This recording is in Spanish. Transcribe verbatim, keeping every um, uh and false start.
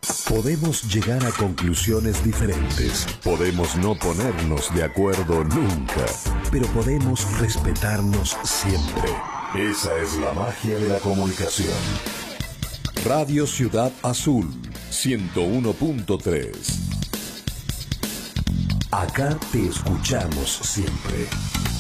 Podemos llegar a conclusiones diferentes, podemos no ponernos de acuerdo nunca, pero podemos respetarnos siempre. Esa es la magia de la comunicación. Radio Ciudad Azul, ciento uno punto tres. Acá te escuchamos siempre.